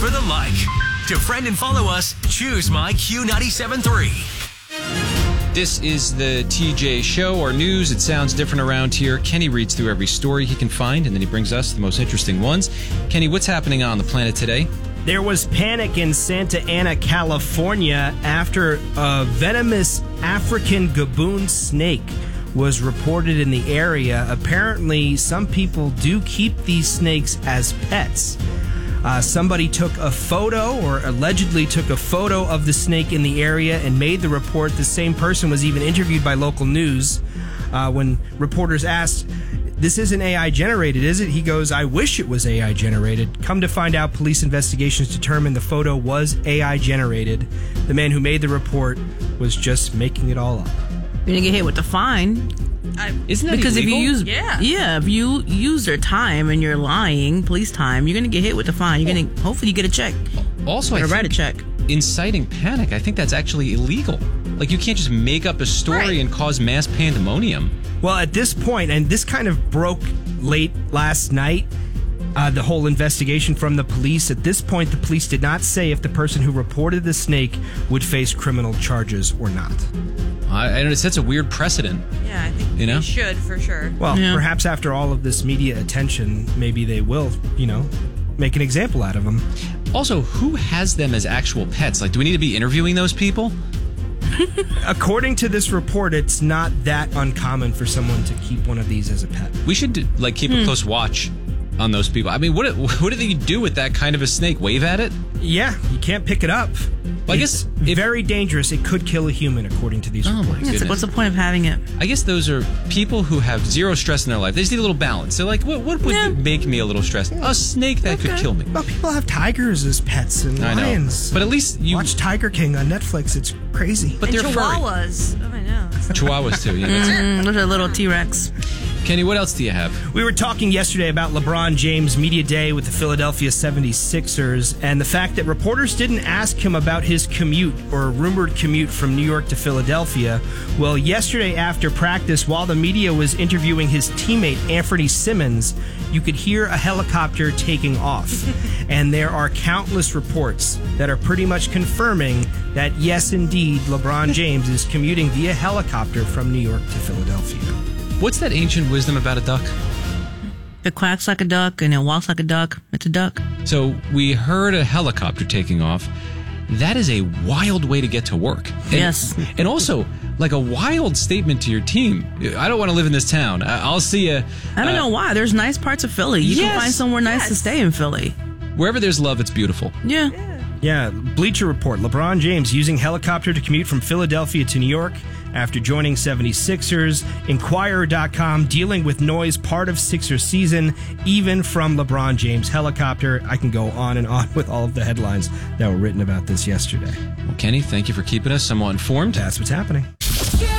for the like. To friend and follow us, choose My Q97.3. This is the TJ Show, our news. It sounds different around here. Kenny reads through every story he can find, and then he brings us the most interesting ones. Kenny, what's happening on the planet today? There was panic in Santa Ana, California, after a venomous African gaboon snake was reported in the area. Apparently, some people do keep these snakes as pets. Somebody took a photo, or allegedly took a photo of the snake in the area and made the report. The same person was even interviewed by local news. When reporters asked, "This isn't AI generated, is it?" He goes, "I wish it was AI generated." Come to find out, police investigations determined the photo was AI generated. The man who made the report was just making it all up. You're gonna get hit with the fine. Isn't that because illegal? if you use their time and you're lying, police time, you're gonna get hit with the fine. You're gonna hopefully you get a check. Also, I think write a check. Inciting panic, I think that's actually illegal. Like, you can't just make up a story and cause mass pandemonium. Well, at this point, and this kind of broke late last night, the whole investigation from the police. At this point, the police did not say if the person who reported the snake would face criminal charges or not. I know it sets a weird precedent. Yeah, I think You know? they should, for sure. Well, perhaps after all of this media attention, maybe they will, make an example out of them. Also, who has them as actual pets? Like, do we need to be interviewing those people? According to this report, it's not that uncommon for someone to keep one of these as a pet. We should keep a close watch on those people. I mean, what do they do with that kind of a snake? Wave at it? Yeah, you can't pick it up. Well, I It's guess very dangerous. It could kill a human, according to these reports. my goodness. What's the point of having it? I guess those are people who have zero stress in their life. They just need a little balance. They're like, what would make me a little stressed? A snake that could kill me. Well, people have tigers as pets and I know. lions. But at least you Watch Tiger King on Netflix. It's crazy. But And they're furry. chihuahuas. Oh, I know. Chihuahuas too. Yeah. Look at a little T-Rex. Kenny, what else do you have? We were talking yesterday about LeBron James' media day with the Philadelphia 76ers and the fact that reporters didn't ask him about his commute or rumored commute from New York to Philadelphia. Well, yesterday after practice, while the media was interviewing his teammate Anthony Simmons, you could hear a helicopter taking off. And there are countless reports that are pretty much confirming that, yes, indeed, LeBron James is commuting via helicopter from New York to Philadelphia. What's that ancient wisdom about a duck? If it quacks like a duck and it walks like a duck, it's a duck. So we heard a helicopter taking off. That is a wild way to get to work. Yes. And also, like, a wild statement to your team. I don't want to live in this town. I'll see you. I don't know why. There's nice parts of Philly. You can Yes. find somewhere nice to stay in Philly. Wherever there's love, it's beautiful. Yeah. Yeah, Bleacher Report. LeBron James using helicopter to commute from Philadelphia to New York after joining 76ers. Inquirer.com dealing with noise part of Sixers season, even from LeBron James helicopter. I can go on and on with all of the headlines that were written about this yesterday. Well, Kenny, thank you for keeping us somewhat informed. That's what's happening.